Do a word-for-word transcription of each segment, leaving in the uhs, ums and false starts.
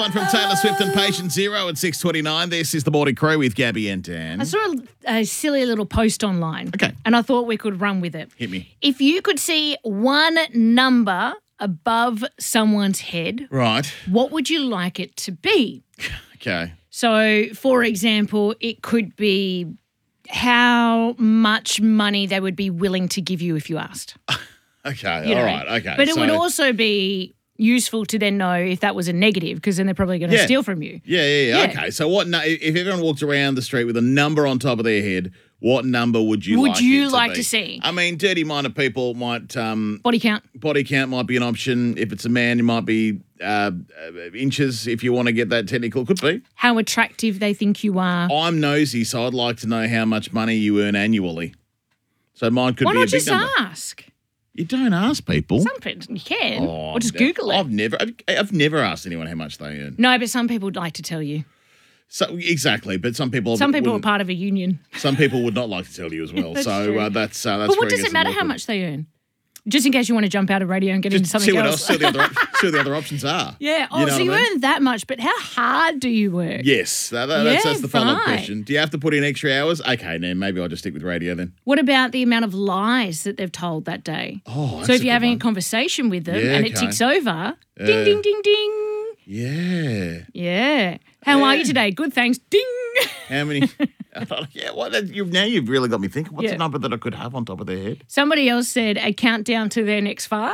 One from Taylor Swift and Patient Zero at six twenty-nine. This is the Morning Crew with Gabby and Dan. I saw a, a silly little post online. Okay. And I thought we could run with it. Hit me. If you could see one number above someone's head, Right. what would you like it to be? Okay. So, for example, it could be how much money they would be willing to give you if you asked. Okay. You All know? right. Okay. But it so, would also be useful to then know if that was a negative, because then they're probably going to Yeah. steal from you. Yeah, yeah, yeah. Yeah. Okay. So what? nu- If everyone walked around the street with a number on top of their head, what number would you Would like you it to like be? to see? I mean, dirty-minded people might um, Body count. body count might be an option. If it's a man, it might be uh, uh, inches. If you want to get that technical, could be. How attractive they think you are. I'm nosy, so I'd like to know how much money you earn annually. So mine could Why be a not big just number. ask? You don't ask people. Some people you can. Oh, or just I've- Google it. I've never, I've, I've never asked anyone how much they earn. No, but some people would like to tell you. So exactly, but some people, Some people are wouldn't- part of a union. some people would not like to tell you as well. That's so true. uh, that's uh, that's. But what where does gets it matter awkward. how much they earn? Just in case you want to jump out of radio and get into Just something see what else. else. See what the other, op- see what the other options are. Yeah. Oh, You know so what you I mean? earn that much, but how hard do you work? Yes, that, that, that's, Yeah, that's the follow-up right. question. Do you have to put in extra hours? Okay, then maybe I'll just stick with radio then. What about the amount of lies that they've told that day? Oh, that's so if a you're good having one. a conversation with them Yeah, and it okay. ticks over, Yeah. ding, ding, ding, ding. Yeah. Yeah. How are Yeah. you today? Good, thanks. Ding. How many? yeah. What? That, you've, now you've really got me thinking. What's Yeah. the number that I could have on top of their head? Somebody else said a countdown to their next fart.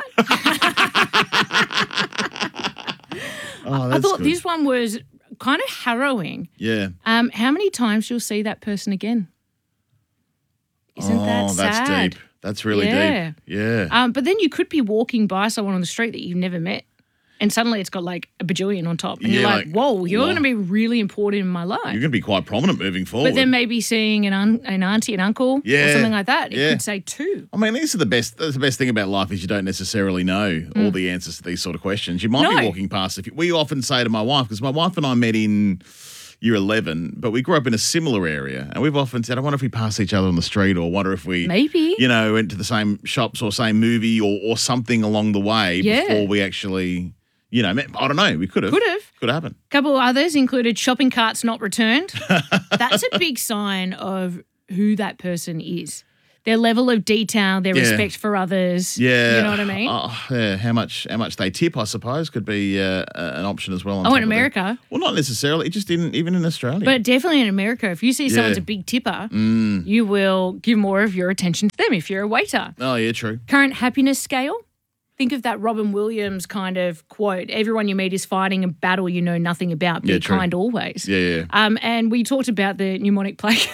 Oh, I that's thought good. this one was kind of harrowing. Yeah. Um, how many times you'll see that person again? Isn't oh, that that's sad? deep. That's really Yeah. deep. Yeah. Um, but then you could be walking by someone on the street that you've never met, and suddenly it's got like a bajillion on top, and Yeah, you're like, like, "Whoa, you're what? going to be really important in my life." You're going to be quite prominent moving forward. But then maybe seeing an un- an auntie, an uncle, Yeah. or something like that, it Yeah. could say two. I mean, these are the best. That's the best thing about life is you don't necessarily know all the answers to these sort of questions. You might Mm. No. be walking past. If you, we often say to my wife, because my wife and I met in year eleven, but we grew up in a similar area, and we've often said, I wonder if we pass each other on the street, or wonder if we Maybe. you know, went to the same shops or same movie or or something along the way Yeah. before we actually, you know, met. I don't know. We could have. Could have. Could happen. A couple of others included shopping carts not returned. That's a big sign of who that person is. Their level of detail, their Yeah. respect for others. Yeah. You know what I mean? Oh, yeah. How much? How much they tip? I suppose could be uh, an option as well. on Oh, top in of that. America. Well, not necessarily. Just in even in Australia. But definitely in America, if you see someone's Yeah. a big tipper, Mm. you will give more of your attention to them if you're a waiter. Oh yeah, true. Current happiness scale. Think of that Robin Williams kind of quote, everyone you meet is fighting a battle you know nothing about. Be Yeah, true. kind always. Yeah, yeah. Um, and we talked about the pneumonic plague,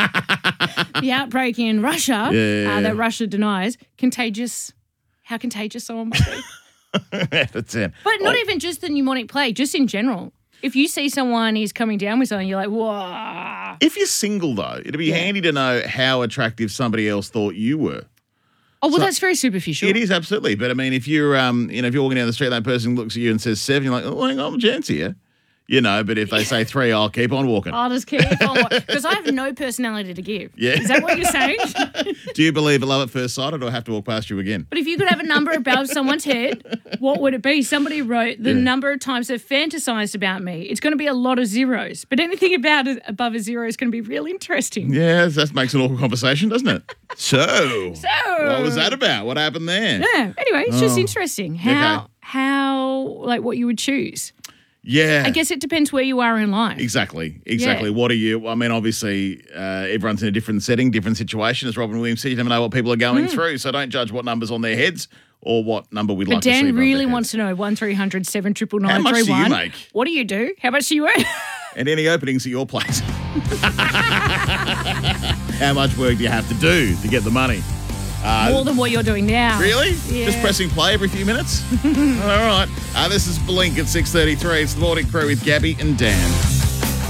the outbreak in Russia Yeah, yeah, uh, yeah. that Russia denies. Contagious. How contagious someone might be. That's it. But not Oh, even just the pneumonic plague, just in general. If you see someone is coming down with something, you're like, whoa. If you're single though, it'd be Yeah. handy to know how attractive somebody else thought you were. Oh, well, So- that's very superficial. It is absolutely, but I mean, if you're, um, you know, if you're walking down the street, that person looks at you and says seven, you're like, oh, hang on, I'm a chance here, you know. But if they say three, I'll keep on walking. I'll just keep on because I have no personality to give. Yeah. Is that what you're saying? Do you believe in love at first sight, or do I have to walk past you again? But if you could have a number above someone's head, what would it be? Somebody wrote the Yeah. number of times they've fantasized about me. It's going to be a lot of zeros, but anything about it above a zero is going to be real interesting. Yeah, that makes an awkward conversation, doesn't it? So, So, what was that about? What happened there? Yeah. Anyway, it's just Oh. interesting how Okay. how like what you would choose. Yeah. I guess it depends where you are in life. Exactly. Exactly. Yeah. What are you? I mean, obviously, uh, everyone's in a different setting, different situation. As Robin Williams said, you never know what people are going through. So don't judge what number's on their heads or what number we'd But like to see. Dan above really their wants to know one three hundred seven triple nine How much three do you one. make? What do you do? How much do you earn? heads. And any openings at your place. How much work do you have to do to get the money? Uh, More than what you're doing now. Really? Yeah. Just pressing play every few minutes? All right. Uh, this is Blink at six thirty-three. It's the Morning Crew with Gabby and Dan.